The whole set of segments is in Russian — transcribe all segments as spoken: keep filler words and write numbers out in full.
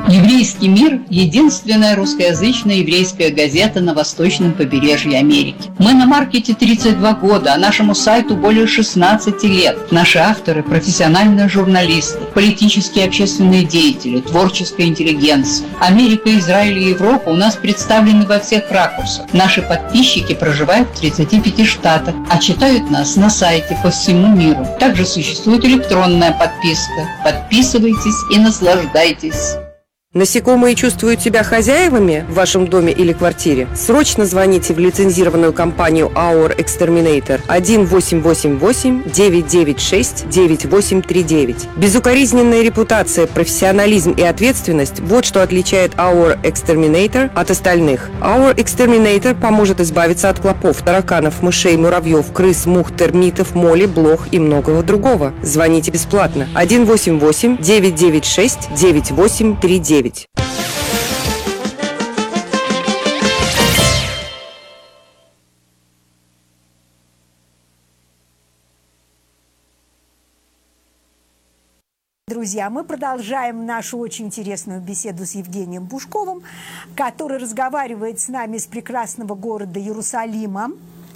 «Еврейский мир» – единственная русскоязычная еврейская газета на восточном побережье Америки. Мы на маркете тридцать два года, а нашему сайту более шестнадцати лет. Наши авторы – профессиональные журналисты, политические и общественные деятели, творческая интеллигенция. Америка, Израиль и Европа у нас представлены во всех ракурсах. Наши подписчики проживают в тридцати пяти штатах, а читают нас на сайте по всему миру. Также существует электронная подписка. Подписывайтесь и наслаждайтесь. Насекомые чувствуют себя хозяевами в вашем доме или квартире? Срочно звоните в лицензированную компанию Our Exterminator один восемь восемь восемь девять девять шесть девять восемь три девять. Безукоризненная репутация, профессионализм и ответственность – вот что отличает Our Exterminator от остальных. Our Exterminator поможет избавиться от клопов, тараканов, мышей, муравьев, крыс, мух, термитов, моли, блох и многого другого. Звоните бесплатно один восемь восемь девять девять шесть девять восемь три девять. Друзья, мы продолжаем нашу очень интересную беседу с Евгением Бушковым, который разговаривает с нами из прекрасного города Иерусалима,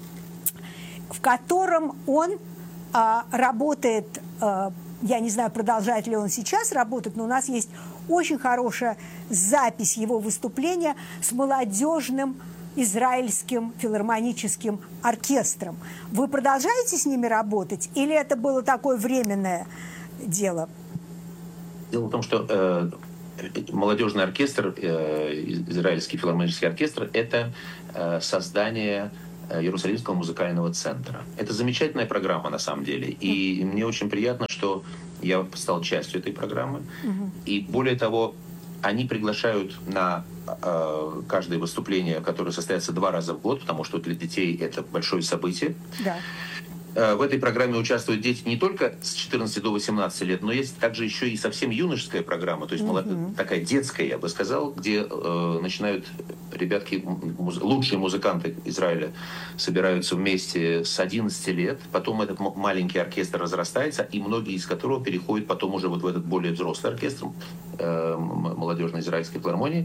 в котором он а, работает, а, я не знаю, продолжает ли он сейчас работать, но у нас есть очень хорошая запись его выступления с молодежным израильским филармоническим оркестром. Вы продолжаете с ними работать или это было такое временное дело? Дело в том, что э, молодежный оркестр, э, израильский филармонический оркестр, это э, создание Иерусалимского музыкального центра. Это замечательная программа на самом деле. И мне очень приятно, что я стал частью этой программы. Uh-huh. И более того, они приглашают на э, каждое выступление, которое состоится два раза в год, потому что для детей это большое событие. Да. В этой программе участвуют дети не только с четырнадцати до восемнадцати лет, но есть также еще и совсем юношеская программа, то есть mm-hmm. такая детская, я бы сказал, где э, начинают ребятки, муз, лучшие музыканты Израиля собираются вместе с одиннадцати лет, потом этот маленький оркестр разрастается, и многие из которого переходят потом уже вот в этот более взрослый оркестр э, молодежной израильской филармонии.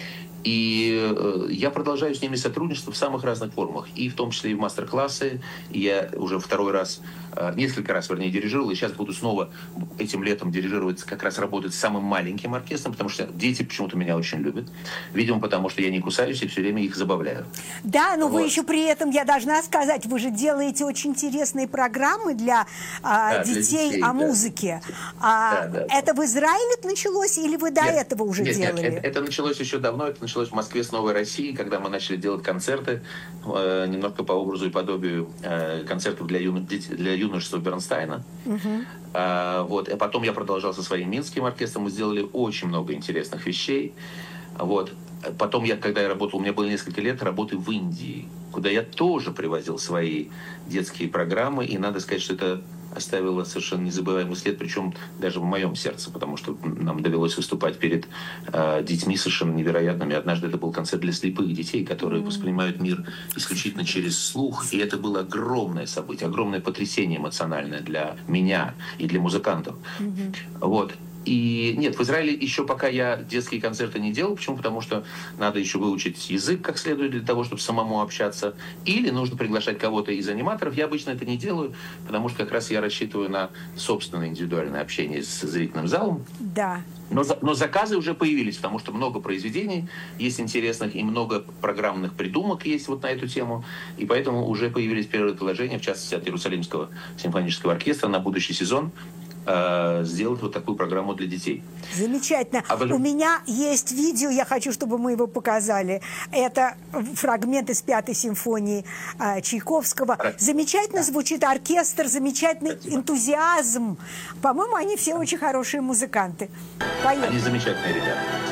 И э, я продолжаю с ними сотрудничество в самых разных формах, и в том числе и в мастер-классы. Я уже второй раз, э, несколько раз, вернее, дирижировал, и сейчас буду снова этим летом дирижировать, как раз работать с самым маленьким оркестром, потому что дети почему-то меня очень любят. Видимо, потому что я не кусаюсь и все время их забавляю. Да, но вот. Вы еще при этом, я должна сказать, вы же делаете очень интересные программы для, а, да, детей, для детей о да. музыке. А, да, да, это да. в Израиле началось или вы до нет, этого уже нет, делали? Нет, это, это началось еще давно, это началось в Москве с Новой России, когда мы начали делать концерты, э, немножко по образу и подобию э, концертов для, юно, для юношества Бернстайна. Uh-huh. э, вот. А потом я продолжал со своим минским оркестром, мы сделали очень много интересных вещей. Вот. Потом, я, когда я работал, у меня было несколько лет работы в Индии, куда я тоже привозил свои детские программы, и надо сказать, что это оставило совершенно незабываемый след, причем даже в моем сердце, потому что нам довелось выступать перед э, детьми совершенно невероятными. Однажды это был концерт для слепых детей, которые mm-hmm. воспринимают мир исключительно через слух, и это было огромное событие, огромное потрясение эмоциональное для меня и для музыкантов. Mm-hmm. Вот. И нет, в Израиле еще пока я детские концерты не делал. Почему? Потому что надо еще выучить язык как следует для того, чтобы самому общаться. Или нужно приглашать кого-то из аниматоров. Я обычно это не делаю, потому что как раз я рассчитываю на собственное индивидуальное общение с зрительным залом. Да. Но, но заказы уже появились, потому что много произведений есть интересных, и много программных придумок есть вот на эту тему. И поэтому уже появились первые предложения, в частности, от Иерусалимского симфонического оркестра на будущий сезон сделать вот такую программу для детей. Замечательно. А вы... У меня есть видео, я хочу, чтобы мы его показали. Это фрагмент из Пятой симфонии э, Чайковского. Ра... Замечательно да. звучит оркестр, замечательный Спасибо. Энтузиазм. По-моему, они все очень хорошие музыканты. Поехали. Они замечательные ребята.